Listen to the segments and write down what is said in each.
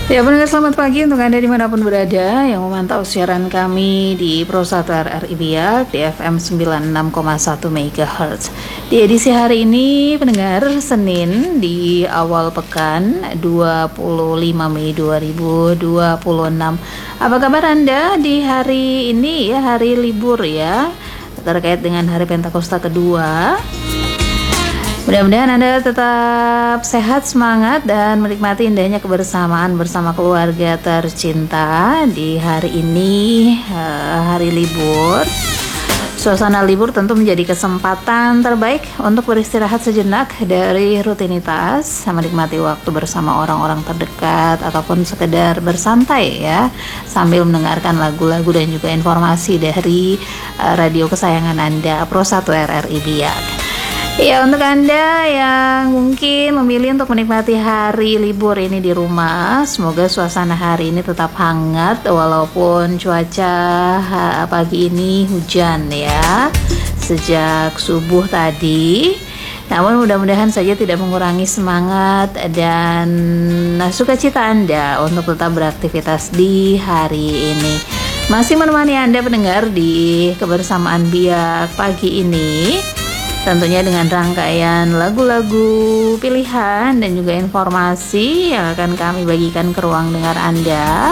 Ya pendengar, selamat pagi untuk Anda dimanapun berada yang memantau siaran kami di Pro 1 RRI Biak di FM 96,1 MHz. Di edisi hari ini pendengar, Senin di awal pekan 25 Mei 2026. Apa kabar Anda di hari ini ya, hari libur ya, terkait dengan hari Pentakosta kedua? Mudah-mudahan Anda tetap sehat, semangat, dan menikmati indahnya kebersamaan bersama keluarga tercinta di hari ini, hari libur. Suasana libur tentu menjadi kesempatan terbaik untuk beristirahat sejenak dari rutinitas, menikmati waktu bersama orang-orang terdekat, ataupun sekedar bersantai ya, sambil mendengarkan lagu-lagu dan juga informasi dari radio kesayangan Anda, Pro 1 RRI Biak. Ya, untuk Anda yang mungkin memilih untuk menikmati hari libur ini di rumah, semoga suasana hari ini tetap hangat walaupun cuaca pagi ini hujan ya, sejak subuh tadi. Namun mudah-mudahan saja tidak mengurangi semangat dan sukacita Anda untuk tetap beraktivitas di hari ini. Masih menemani Anda pendengar di kebersamaan Biak pagi ini, tentunya dengan rangkaian lagu-lagu pilihan dan juga informasi yang akan kami bagikan ke ruang dengar Anda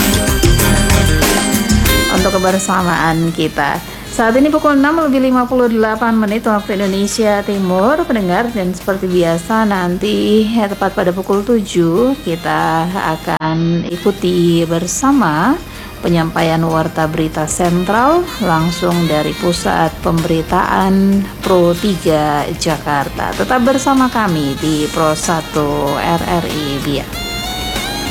untuk kebersamaan kita. Saat ini pukul 6:58 waktu Indonesia Timur, pendengar, dan seperti biasa nanti tepat pada pukul 7 kita akan ikuti bersama penyampaian warta berita sentral langsung dari Pusat Pemberitaan Pro 3 Jakarta. Tetap bersama kami di Pro 1 RRI Biak.